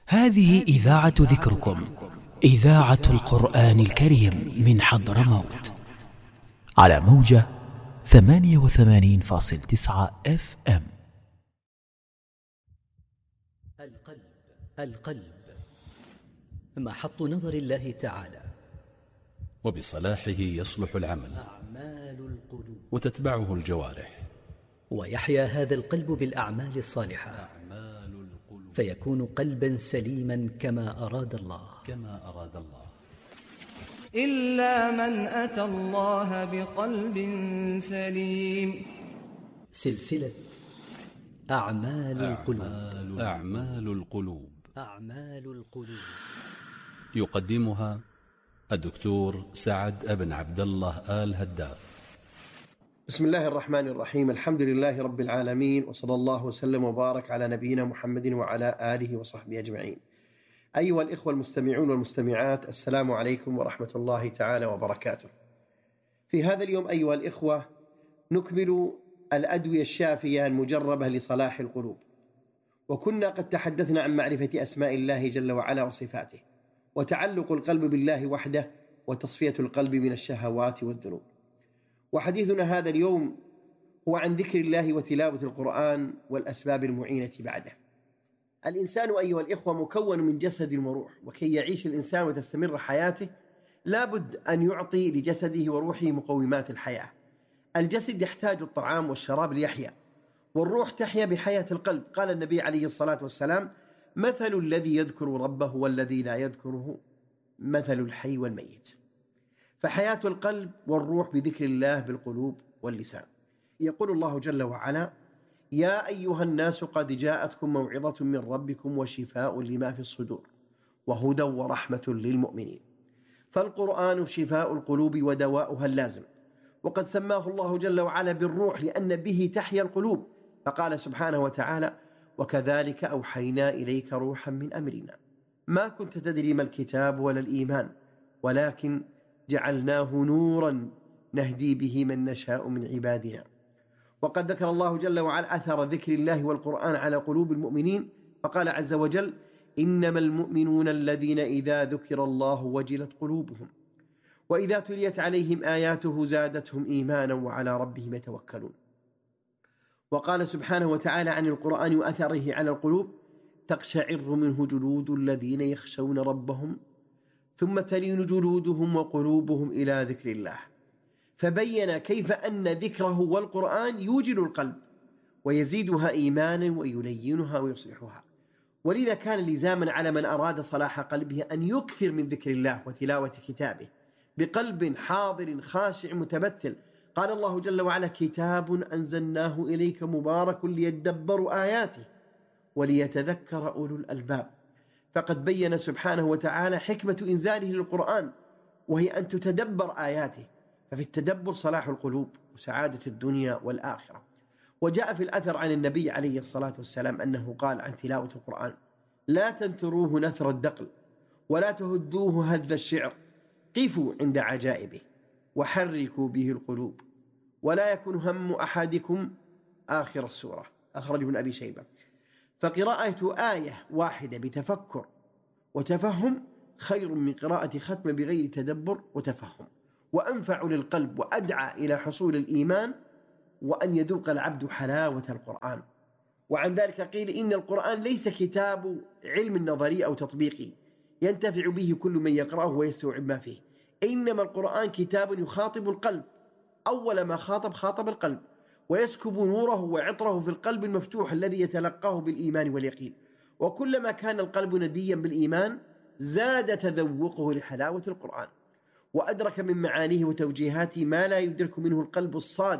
هذه إذاعة ذكركم، إذاعة القرآن الكريم من حضرموت، على موجة 88.9 FM. القلب محط نظر الله تعالى، وبصلاحه يصلح العمل أعمال القلوب، وتتبعه الجوارح، ويحيا هذا القلب بالأعمال الصالحة، فيكون قلبا سليما كما أراد الله. إلا من أتى الله بقلب سليم. سلسلة أعمال القلوب. يقدمها الدكتور سعد بن عبد الله آل هداف. بسم الله الرحمن الرحيم. الحمد لله رب العالمين، وصلى الله وسلم وبارك على نبينا محمد وعلى آله وصحبه أجمعين. أيها الإخوة المستمعون والمستمعات، السلام عليكم ورحمة الله تعالى وبركاته. في هذا اليوم أيها الإخوة نكمل الأدوية الشافية المجربة لصلاح القلوب، وكنا قد تحدثنا عن معرفة أسماء الله جل وعلا وصفاته، وتعلق القلب بالله وحده، وتصفية القلب من الشهوات والذنوب. وحديثنا هذا اليوم هو عن ذكر الله وتلاوة القرآن والأسباب المعينة بعده. الإنسان أيها الإخوة مكون من جسد وروح، وكي يعيش الإنسان وتستمر حياته لابد أن يعطي لجسده وروحه مقومات الحياة. الجسد يحتاج الطعام والشراب ليحيا، والروح تحيا بحياة القلب. قال النبي عليه الصلاة والسلام: مثل الذي يذكر ربه والذي لا يذكره مثل الحي والميت. فحياة القلب والروح بذكر الله بالقلوب واللسان. يقول الله جل وعلا: يا أيها الناس قد جاءتكم موعظة من ربكم وشفاء لما في الصدور وهدى ورحمة للمؤمنين. فالقرآن شفاء القلوب ودواؤها اللازم، وقد سماه الله جل وعلا بالروح لأن به تحيا القلوب، فقال سبحانه وتعالى: وكذلك أوحينا إليك روحا من أمرنا ما كنت تدري ما الكتاب ولا الإيمان ولكن جعلناه نورا نهدي به من نشاء من عبادنا. وقد ذكر الله جل وعلا أثر ذكر الله والقرآن على قلوب المؤمنين، فقال عز وجل: إنما المؤمنون الذين إذا ذكر الله وجلت قلوبهم وإذا تليت عليهم آياته زادتهم إيمانا وعلى ربهم يتوكلون. وقال سبحانه وتعالى عن القرآن وأثره على القلوب: تقشعر منه جلود الذين يخشون ربهم ثم تلين جلودهم وقلوبهم إلى ذكر الله. فبين كيف أن ذكره والقرآن يوجل القلب ويزيدها إيمانا ويلينها ويصلحها. ولذا كان لزاما على من أراد صلاح قلبه أن يكثر من ذكر الله وتلاوة كتابه بقلب حاضر خاشع متبتل. قال الله جل وعلا: كتاب أنزلناه إليك مبارك ليدبروا آياته وليتذكر أولو الألباب. فقد بين سبحانه وتعالى حكمة إنزاله للقرآن، وهي أن تتدبر آياته، ففي التدبر صلاح القلوب وسعادة الدنيا والآخرة. وجاء في الأثر عن النبي عليه الصلاة والسلام أنه قال عن تلاوة القرآن: لا تنثروه نثر الدقل ولا تهذوه هذ الشعر، قفوا عند عجائبه وحركوا به القلوب ولا يكن هم أحدكم آخر السورة. أخرج ابن أبي شيبة. فقراءة آية واحدة بتفكر وتفهم خير من قراءة ختم بغير تدبر وتفهم، وأنفع للقلب وأدعى إلى حصول الإيمان وأن يذوق العبد حلاوة القرآن. وعن ذلك قيل: إن القرآن ليس كتاب علم نظري أو تطبيقي ينتفع به كل من يقرأه ويستوعب ما فيه، إنما القرآن كتاب يخاطب القلب. أول ما خاطب القلب، ويسكب نوره وعطره في القلب المفتوح الذي يتلقاه بالإيمان واليقين. وكلما كان القلب نديا بالإيمان زاد تذوقه لحلاوة القرآن، وأدرك من معانيه وتوجيهاته ما لا يدرك منه القلب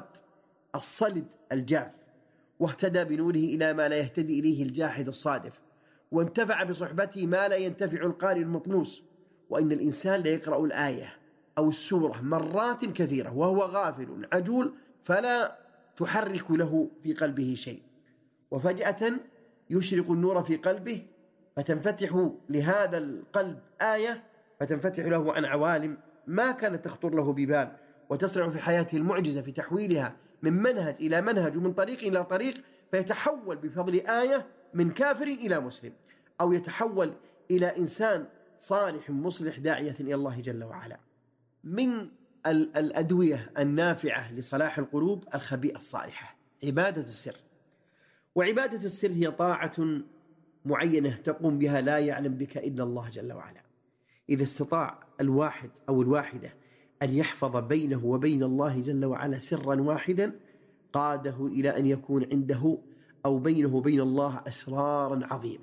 الصلد الجاف، واهتدى بنوره إلى ما لا يهتدي إليه الجاحد الصادف، وانتفع بصحبته ما لا ينتفع القارئ المطموس. وإن الإنسان ليقرأ الآية أو السورة مرات كثيرة وهو غافل عجول فلا تحرك له في قلبه شيء، وفجأة يشرق النور في قلبه فتنفتح لهذا القلب آية، فتنفتح له عن عوالم ما كانت تخطر له ببال، وتسرع في حياته المعجزة في تحويلها من منهج إلى منهج ومن طريق إلى طريق، فيتحول بفضل آية من كافر إلى مسلم. أو يتحول إلى إنسان صالح مصلح داعية إلى الله جل وعلا. من الأدوية النافعة لصلاح القلوب الخبيئة الصالحة، عبادة السر. وعبادة السر هي طاعة معينة تقوم بها لا يعلم بك إلا الله جل وعلا. إذا استطاع الواحد أو الواحدة أن يحفظ بينه وبين الله جل وعلا سرا واحدا، قاده إلى أن يكون عنده أو بينه وبين الله أسرارا عظيمة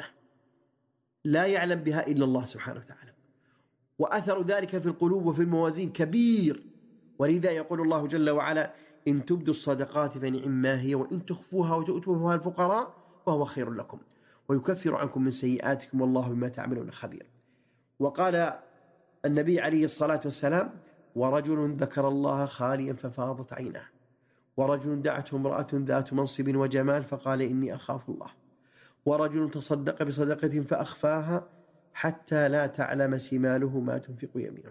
لا يعلم بها إلا الله سبحانه وتعالى، وأثر ذلك في القلوب وفي الموازين كبير. ولذا يقول الله جل وعلا: إن تبدوا الصدقات فنعما هي وإن تخفوها وتؤتوها الفقراء فهو خير لكم ويكفر عنكم من سيئاتكم والله بما تعملون خبير. وقال النبي عليه الصلاة والسلام: ورجل ذكر الله خاليا ففاضت عيناه، ورجل دعته امرأة ذات منصب وجمال فقال إني أخاف الله، ورجل تصدق بصدقة فأخفاها حتى لا تعلم شماله ما تنفق يمينه.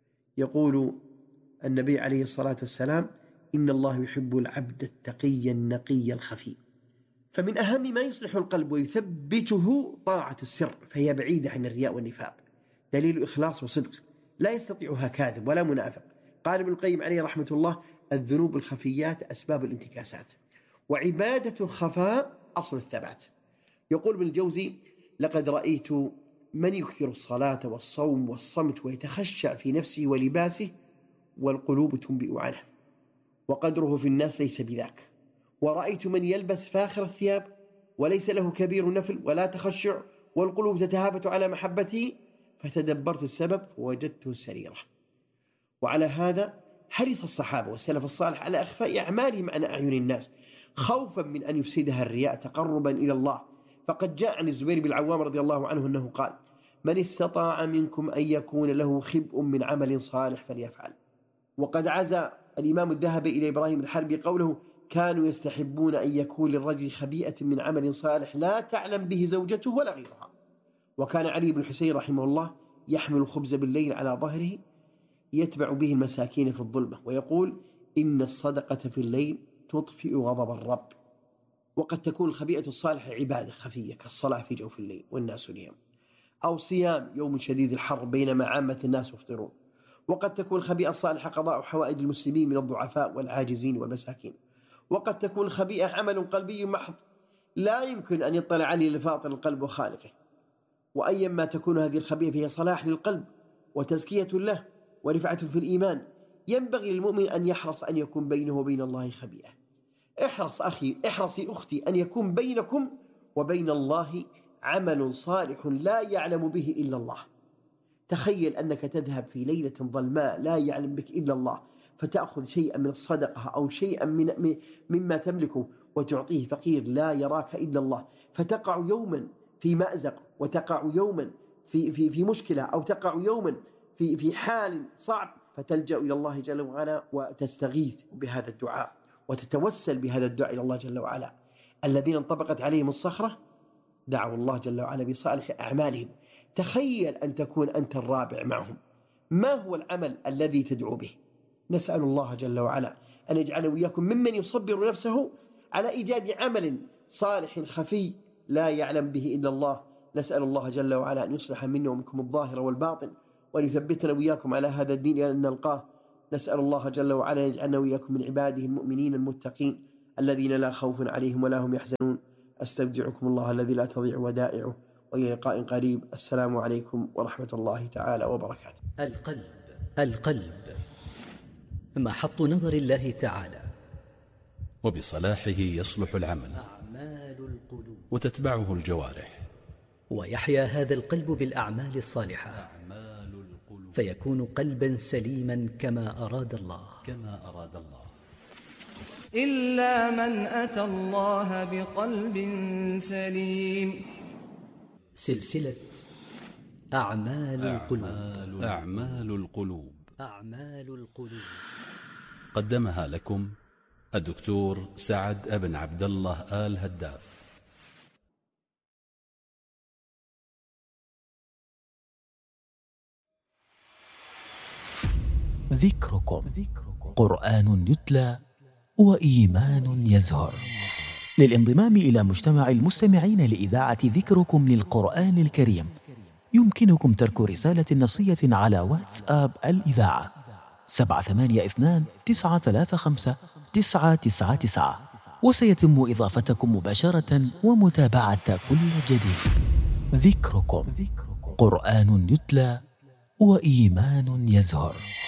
يقول النبي عليه الصلاة والسلام: إن الله يحب العبد التقي النقي الخفي. فمن أهم ما يصلح القلب ويثبته طاعة السر، فهي بعيدة عن الرياء والنفاق، دليل إخلاص وصدق لا يستطيعها كاذب ولا منافق. قال ابن القيم عليه رحمة الله: الذنوب الخفيات أسباب الانتكاسات، وعبادة الخفاء أصل الثبات. يقول ابن الجوزي: لقد رأيت من يكثر الصلاة والصوم والصمت ويتخشع في نفسه ولباسه والقلوب تنبئ عنه، وقدره في الناس ليس بذاك. ورأيت من يلبس فاخر الثياب وليس له كبير نفل ولا تخشع والقلوب تتهافت على محبته، فتدبرت السبب فوجدته السريرة. وعلى هذا حرص الصحابة والسلف الصالح على أخفاء أعمالهم عن أعين الناس خوفا من أن يفسدها الرياء تقربا إلى الله. فقد جاء عن الزبير بن العوام رضي الله عنه أنه قال: من استطاع منكم أن يكون له خبء من عمل صالح فليفعل. وقد عزى الإمام الذهبي إلى إبراهيم الحربي قوله: كانوا يستحبون أن يكون للرجل خبيئة من عمل صالح لا تعلم به زوجته ولا غيرها. وكان علي بن الحسين رحمه الله يحمل الخبز بالليل على ظهره يتبع به المساكين في الظلمة، ويقول: إن الصدقة في الليل تطفئ غضب الرب. وقد تكون الخبيئة الصالحة عبادة خفية كالصلاة في جوف الليل والناس نيام، أو صيام يوم شديد الحر بينما عامة الناس يفطرون. وقد تكون الخبيئة الصالحة قضاء حوائج المسلمين من الضعفاء والعاجزين والمساكين. وقد تكون الخبيئة عمل قلبي محض لا يمكن أن يطلع عليه لفاطر القلب وخالقه. وأيما تكون هذه الخبيئة فهي صلاح للقلب وتزكية له ورفعة في الإيمان. ينبغي للمؤمن أن يحرص أن يكون بينه وبين الله خبيئة. احرص أخي، احرصي أختي أن يكون بينكم وبين الله عمل صالح لا يعلم به إلا الله. تخيل أنك تذهب في ليلة ظلماء لا يعلم بك إلا الله، فتأخذ شيئا من الصدقة أو شيئا مما تملكه وتعطيه فقير لا يراك إلا الله، فتقع يوما في مأزق، وتقع يوما في مشكلة، أو تقع يوما في حال صعب، فتلجأ إلى الله جل وعلا وتستغيث بهذا الدعاء وتتوسل بهذا الدعاء إلى الله جل وعلا. الذين انطبقت عليهم الصخرة دعوا الله جل وعلا بصالح أعمالهم. تخيل أن تكون أنت الرابع معهم. ما هو العمل الذي تدعو به؟ نسأل الله جل وعلا أن يجعلنا وإياكم ممن يصبر نفسه على إيجاد عمل صالح خفي لا يعلم به إلا الله. نسأل الله جل وعلا أن يصلح منا ومنكم الظاهر والباطن، وأن يثبتنا وإياكم على هذا الدين إلى أن نلقاه. نسأل الله جل وعلا أن يجعلنا وإياكم من عباده المؤمنين المتقين الذين لا خوف عليهم ولا هم يحزنون. أستودعكم الله الذي لا تضيع ودائعه، وإلى لقاء قريب. السلام عليكم ورحمة الله تعالى وبركاته. القلب محط نظر الله تعالى، وبصلاحه يصلح العمل أعمال القلوب، وتتبعه الجوارح، ويحيا هذا القلب بالأعمال الصالحة، فيكون قلبا سليما كما أراد الله. إلا من أتى الله بقلب سليم. سلسلة أعمال القلوب قدمها لكم الدكتور سعد بن عبد الله آل هداف. ذكركم قرآن يتلى وإيمان يزهر. للانضمام إلى مجتمع المستمعين لإذاعة ذكركم للقرآن الكريم يمكنكم ترك رسالة نصية على واتساب الإذاعة 782-935-999، وسيتم إضافتكم مباشرة ومتابعة كل جديد. ذكركم، قرآن يتلى وإيمان يزهر.